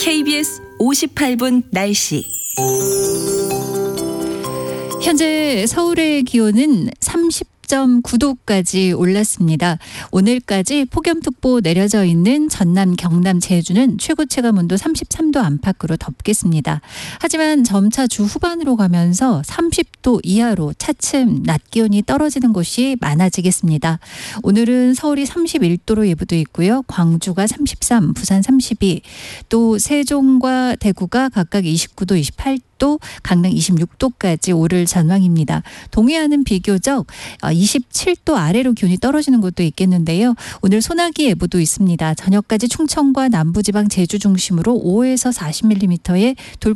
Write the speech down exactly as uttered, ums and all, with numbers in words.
케이비에스 오십팔 분 날씨. 현재 서울의 기온은 삼십 점 구 도까지 올랐습니다. 오늘까지 폭염특보 내려져 있는 전남, 경남, 제주는 최고 체감 온도 삼십삼 도 안팎으로 덥겠습니다. 하지만 점차 주 후반으로 가면서 삼십 도 이하로 차츰 낮 기온이 떨어지는 곳이 많아지겠습니다. 오늘은 서울이 삼십일 도로 예보돼 있고요. 광주가 삼십삼, 부산 삼십이, 또 세종과 대구가 각각 이십구 도, 이십팔 도, 강릉 이십육 도까지 오를 전망입니다. 동해안은 비교적 이십칠 도 아래로 기온이 떨어지는 곳도 있겠는데요. 오늘 소나기 예보도 있습니다. 저녁까지 충청과 남부지방 제주 중심으로 오에서 사십 밀리미터의 돌